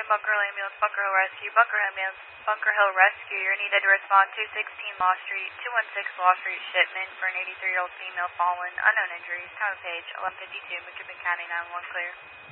Bunker Hill Ambulance, Bunker Hill Rescue, Bunker Hill Ambulance, Bunker Hill Rescue. You're needed to respond 216 Law Street, 216 Law Street, Shipman for an 83-year-old female fallen, unknown injuries. Time of page 11:52, McKibbin County 911 clear.